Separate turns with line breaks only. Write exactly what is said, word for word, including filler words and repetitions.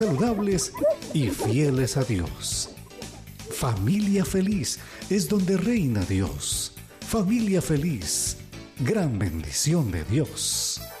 saludables y fieles a Dios. Familia feliz es donde reina Dios. Familia feliz, gran bendición de Dios.